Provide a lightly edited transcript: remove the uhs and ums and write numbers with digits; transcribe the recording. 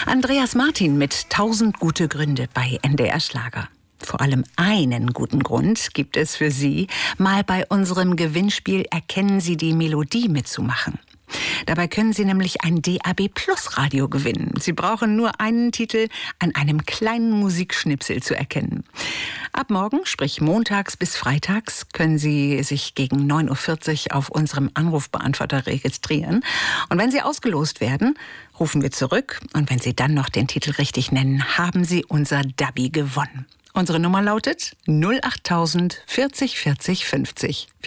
Andreas Martin mit 1000 gute Gründe bei NDR Schlager. Vor allem einen guten Grund gibt es für Sie, mal bei unserem Gewinnspiel Erkennen Sie die Melodie mitzumachen. Dabei können Sie nämlich ein DAB+ Radio gewinnen. Sie brauchen nur einen Titel an einem kleinen Musikschnipsel zu erkennen. Ab morgen, sprich montags bis freitags, können Sie sich gegen 9:40 Uhr auf unserem Anrufbeantworter registrieren. Und wenn Sie ausgelost werden, rufen wir zurück. Und wenn Sie dann noch den Titel richtig nennen, haben Sie unser Dabby gewonnen. Unsere Nummer lautet 08000 40 40 50.